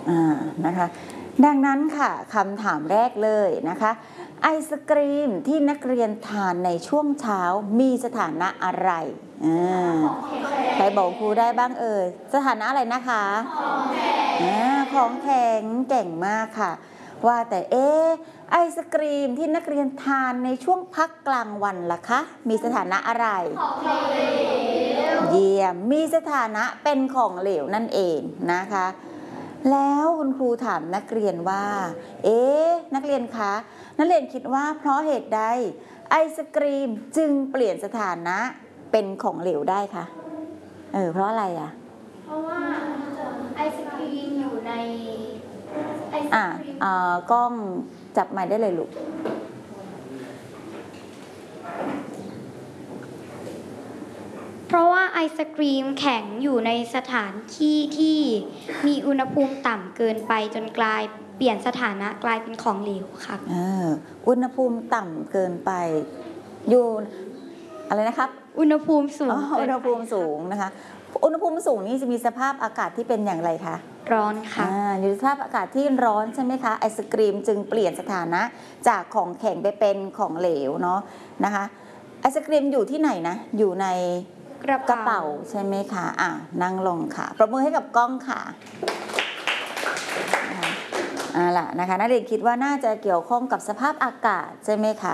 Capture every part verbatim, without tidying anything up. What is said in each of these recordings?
อ่านะคะดังนั้นค่ะคำถามแรกเลยนะคะไอศกรีมที่นักเรียนทานในช่วงเช้ามีสถานะอะไรใครบอกครูได้บ้างเอ่ยสถานะอะไรนะคะของแข็งของแข็งเก่งมากค่ะว่าแต่เอ๊ะไอศกรีมที่นักเรียนทานในช่วงพักกลางวันล่ะคะมีสถานะอะไรของเหลวเยี่ยมมีสถานะเป็นของเหลวนั่นเองนะคะแล้วคุณครูถามนักเรียนว่าเอ๊ะนักเรียนคะนักเรียนคิดว่าเพราะเหตุใดไอศกรีมจึงเปลี่ยนสถานะเป็นของเหลวได้คะเออเพราะอะไรอ่ะเพราะว่าไอศกรีมอยู่ในไอศกรีมอ่ากล้องจับไมค์ได้เลยลูกเพราะว่าไอศกรีมแข็งอยู่ในสถานที่ที่มีอุณหภูมิต่ำเกินไปจนกลายเปลี่ยนสถานะกลายเป็นของเหลวครับอุณหภูมิต่ำเกินไปอยู่อะไรนะครับอุณหภูมิสูงอุณหภูมิสูงนะคะอุณหภูมิสูงนี้จะมีสภาพอากาศที่เป็นอย่างไรคะร้อนค่ะอยู่ในสภาพอากาศที่ร้อนใช่ไหมคะไอศกรีมจึงเปลี่ยนสถานะจากของแข็งไปเป็นของเหลวเนาะนะคะไอศกรีมอยู่ที่ไหนนะอยู่ในกระกระเป๋าใช่ไหมคะอ่ะนั่งลงค่ะประมือให้กับกล้องค่ะอ่าล่ะนะคะนักเรียนคิดว่าน่าจะเกี่ยวข้องกับสภาพอากาศใช่ไหมคะ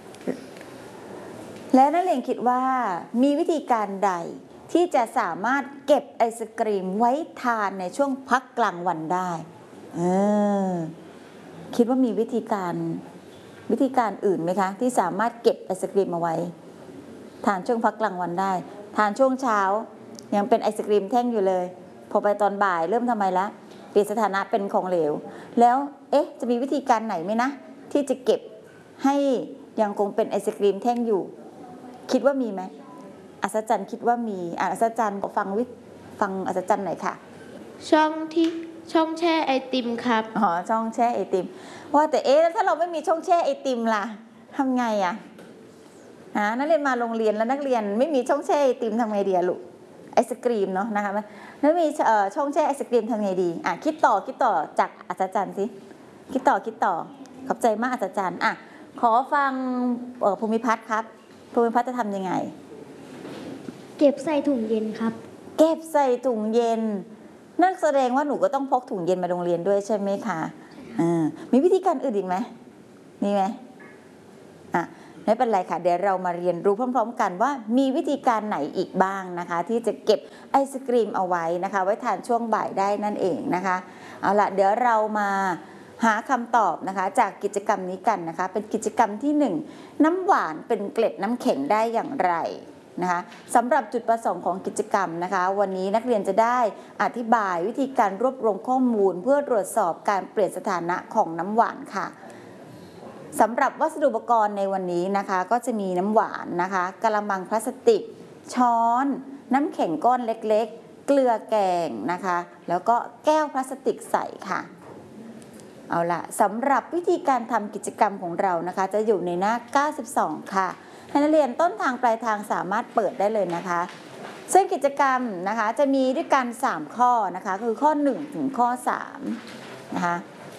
และนักเรียนคิดว่ามีวิธีการใดที่จะสามารถเก็บไอศกรีมไว้ทานในช่วงพักกลางวันได้เออคิดว่ามีวิธีการวิธีการอื่นไหมคะที่สามารถเก็บไอศกรีมเอาไว้ทานช่วงพักกลางวันได้ทานช่วงเช้ายังเป็นไอศกรีมแท่งอยู่เลยพอไปตอนบ่ายเริ่มทำไมละเปลี่ยนสถานะเป็นของเหลวแล้วเอ๊ะจะมีวิธีการไหนไหมนะที่จะเก็บให้ยังคงเป็นไอศกรีมแท่งอยู่คิดว่ามีไหมอัศจรรย์คิดว่ามีอัศจรรย์ฟังวิฟังอัศจรรย์หน่อยค่ะช่องที่ช่องแช่ไอติมครับอ๋อช่องแช่ไอติมว่าแต่เอ๊ะถ้าเราไม่มีช่องแช่ไอติมล่ะทำไงอ่ะฮะนักเรียนมาโรงเรียนแล้วนักเรียนไม่มีช่องแช่ไอติมทำไงดีอะลูกไอศกรีมเนาะนะคะแล้วมีช่องแช่ไอศกรีมทำไงดีอ่ะคิดต่อคิดต่อจากอัศจรรย์สิคิดต่อคิดต่อขอบใจมากอัศจรรย์อ่ะขอฟังภูมิพัฒน์ครับภูมิพัฒน์จะทำยังไงเก็บใส่ถุงเย็นครับเก็บใส่ถุงเย็นนั่นแสดงว่าหนูก็ต้องพกถุงเย็นมาโรงเรียนด้วยใช่ไหมคะอ่ามีวิธีการอื่นอีกไหมมีไหมอ่ะไม่เป็นไรค่ะเดี๋ยวเรามาเรียนรู้พร้อมๆกันว่ามีวิธีการไหนอีกบ้างนะคะที่จะเก็บไอศกรีมเอาไว้นะคะไว้ทานช่วงบ่ายได้นั่นเองนะคะเอาล่ะเดี๋ยวเรามาหาคำตอบนะคะจากกิจกรรมนี้กันนะคะเป็นกิจกรรมที่หนึ่งน้ำหวานเป็นเกล็ดน้ำแข็งได้อย่างไรนะคะสำหรับจุดประสงค์ของกิจกรรมนะคะวันนี้นักเรียนจะได้อธิบายวิธีการรวบรวมข้อมูลเพื่อตรวจสอบการเปลี่ยนสถานะของน้ำหวานค่ะสำหรับวัสดุอุปกรณ์ในวันนี้นะคะก็จะมีน้ำหวานนะคะกะละมังพลาสติกช้อนน้ำแข็งก้อนเล็กๆเกลือแกงนะคะแล้วก็แก้วพลาสติกใสค่ะเอาล่ะสำหรับวิธีการทำกิจกรรมของเรานะคะจะอยู่ในหน้าเก้าสิบสองค่ะให้นักเรียนต้นทางปลายทางสามารถเปิดได้เลยนะคะซึ่งกิจกรรมนะคะจะมีด้วยกันสามข้อนะคะคือข้อหนึ่งถึงข้อสามนะคะ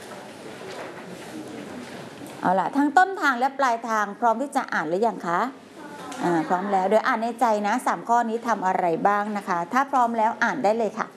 เอาล่ะทั้งต้นทางและปลายทางพร้อมที่จะอ่านหรือยังคะอ่าพร้อมแล้วเดี๋ยวอ่านในใจนะสามข้อนี้ทำอะไรบ้างนะคะถ้าพร้อมแล้วอ่านได้เลยค่ะ